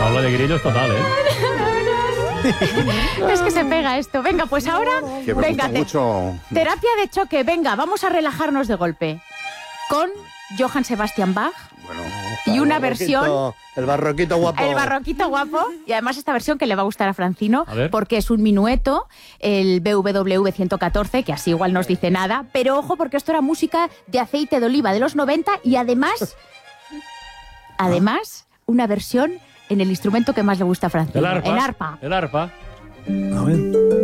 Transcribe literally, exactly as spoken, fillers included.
Jaula de grillos total, ¿eh? Es que se pega esto. Venga, pues ahora, Que me venga, gusta te- mucho. terapia de choque. Venga, vamos a relajarnos de golpe. Con Johann Sebastian Bach Bueno, y una El versión... barroquito- El barroquito guapo. El barroquito guapo. Y además esta versión que le va a gustar a Francino, A ver. porque es un minueto, el B W W ciento catorce, que así igual nos dice nada. Pero ojo, porque esto era música de aceite de oliva de los noventa y además, además, una versión en el instrumento que más le gusta a Francino, El arpa. en arpa. El arpa. A ver.